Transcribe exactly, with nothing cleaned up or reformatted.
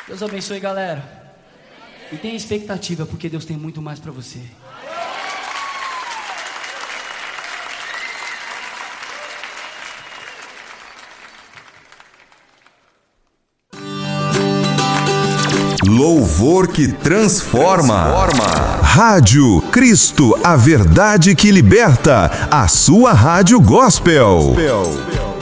Deus abençoe, galera. E tenha expectativa, porque Deus tem muito mais pra você. Louvor que transforma. transforma. Rádio Cristo, a verdade que liberta. A sua rádio gospel. gospel.